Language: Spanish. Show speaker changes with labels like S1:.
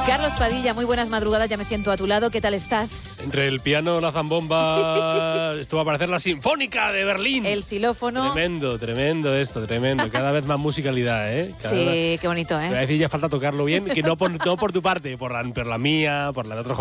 S1: Carlos Padilla, muy buenas madrugadas, ya me siento a tu lado, ¿qué tal estás?
S2: Entre el piano, la zambomba, esto va a parecer la Sinfónica de Berlín.
S1: El xilófono.
S2: Tremendo esto, tremendo. Cada vez más musicalidad, ¿eh?
S1: Sí, qué bonito, ¿eh?
S2: Te voy a decir, ya falta tocarlo bien, que no por tu parte, por la mía, por la de otros